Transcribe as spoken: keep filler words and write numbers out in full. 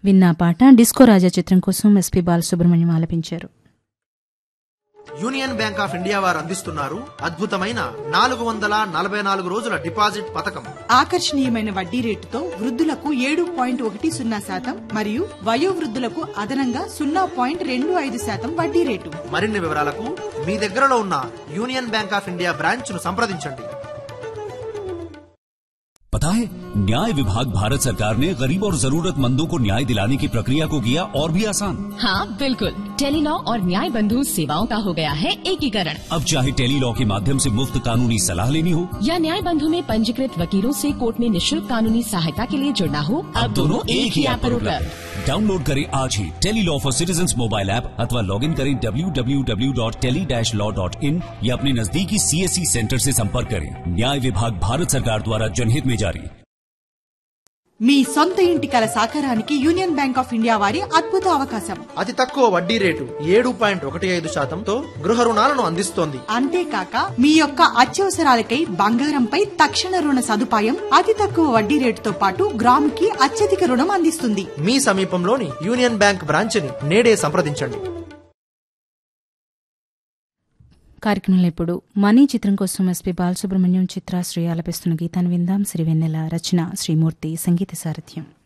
విన్నా పాట డిస్కో రాజా చిత్రం కోసం SP Balasubrahmanyam ఆలపించారు. Union bank of India వారు అందిస్తున్నారు అద్భుతమైన నాలుగు వందల నలభై నాలుగు రోజుల డిపాజిట్ పథకం. ఆకర్షణీయమైన వడ్డీ రేటుతో వృద్ధులకు ఏడు పాయింట్ ఒకటి సున్నా శాతం మరియు వయోవృద్ధులకు అదనంగా సున్నా పాయింట్ రెండు ఐదు శాతం వడ్డీ రేటు. మరిన్ని వివరాలకు మీ దగ్గరలో ఉన్న union bank of India branch ను సంప్రదించండి. पता है, न्याय विभाग भारत सरकार ने गरीब और जरूरतमंदों को न्याय दिलाने की प्रक्रिया को किया और भी आसान. हाँ बिल्कुल, टेलीलॉ और न्याय बंधु सेवाओं का हो गया है एकीकरण. अब चाहे टेलीलॉ के माध्यम से मुफ्त कानूनी सलाह लेनी हो या न्याय बंधु में पंजीकृत वकीलों से कोर्ट में निःशुल्क कानूनी सहायता के लिए जुड़ना हो, अब दोनों एक ही ऐप पर उपलब्ध. डाउनलोड करें आज ही Tele-Law for citizens mobile app अथवा लॉग इन करें W W W dot tele dash law dot in या अपने नजदीकी सीएससी सेंटर से संपर्क करें. न्याय विभाग भारत सरकार द्वारा जनहित में जारी. మీ సొంత ఇంటి కల సాకారానికి యూనియన్ బ్యాంక్ ఆఫ్ ఇండియా వారి అద్భుత అవకాశం. అతి తక్కువ వడ్డీ రేటు ఏడు పాయింట్ ఒకటి ఐదు శాతంతో గృహ రుణాలను అందిస్తోంది. అంతేకాక మీ యొక్క అత్యవసరాలకై బంగారంపై తక్షణ రుణ సదుపాయం, అతి తక్కువ వడ్డీ రేటుతో పాటు గ్రాముకి అత్యధిక రుణం అందిస్తుంది. మీ సమీపంలోని యూనియన్ బ్యాంక్ బ్రాంచ్ ని నేడే సంప్రదించండి. కార్యక్రమంలో ఇప్పుడు మనీ చిత్రం కోసం ఎస్పీ బాలసుబ్రహ్మణ్యం, చిత్ర, శ్రీ ఆలపిస్తున్న గీతాన్ని విందాం. శ్రీ వెన్నెల రచన, శ్రీమూర్తి సంగీత సారథ్యం.